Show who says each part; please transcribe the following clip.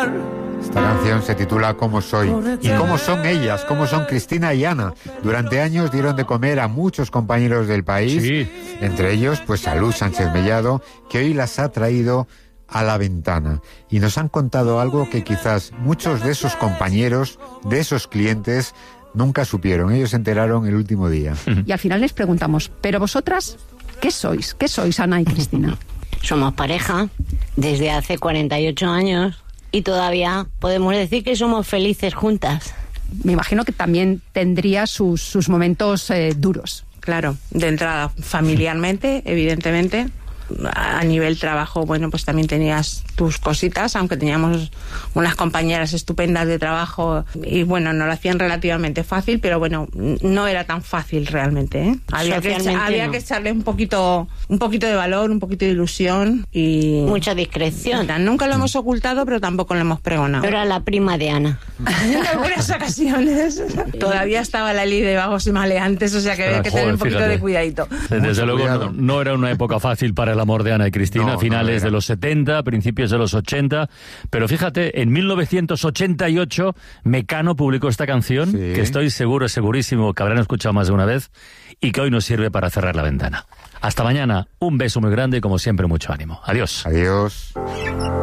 Speaker 1: mar.
Speaker 2: Esta canción se titula ¿Cómo soy? ¿Y cómo son ellas? ¿Cómo son Cristina y Ana? Durante años dieron de comer a muchos compañeros del país,
Speaker 3: Sí.
Speaker 2: entre ellos pues a Luz Sánchez Mellado, que hoy las ha traído a la ventana. Y nos han contado algo que quizás muchos de esos compañeros, de esos clientes, nunca supieron. Ellos se enteraron el último día.
Speaker 4: Y al final les preguntamos, ¿pero vosotras qué sois? ¿Qué sois, Ana y Cristina?
Speaker 5: Somos pareja desde hace 48 años y todavía podemos decir que somos felices juntas.
Speaker 4: Me imagino que también tendría sus momentos duros.
Speaker 6: Claro, de entrada, familiarmente, evidentemente. A nivel trabajo, bueno, pues también tenías tus cositas, aunque teníamos unas compañeras estupendas de trabajo y bueno, nos lo hacían relativamente fácil, pero bueno, no era tan fácil realmente, ¿eh? Había que echarle un poquito de valor, un poquito de ilusión y...
Speaker 5: Mucha discreción.
Speaker 6: Nunca lo hemos ocultado, pero tampoco lo hemos pregonado.
Speaker 5: Era la prima de Ana.
Speaker 6: En algunas ocasiones. Todavía estaba la ley de vagos y maleantes, o sea que había que tener un poquito de cuidadito.
Speaker 3: Desde luego no era una época fácil para el amor de Ana y Cristina, finales de los 70, principios de los 80, pero fíjate, en 1988 Mecano publicó esta canción, que estoy segurísimo que habrán escuchado más de una vez, y que hoy nos sirve para cerrar la ventana. Hasta mañana, un beso muy grande y como siempre mucho ánimo. Adiós.
Speaker 2: Adiós.